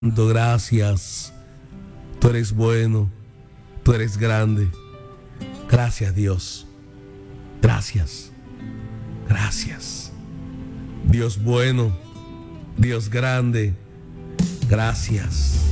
Gracias. Tú eres bueno, tú eres grande. Gracias, Dios. Gracias. Gracias. Dios bueno, Dios grande. Gracias.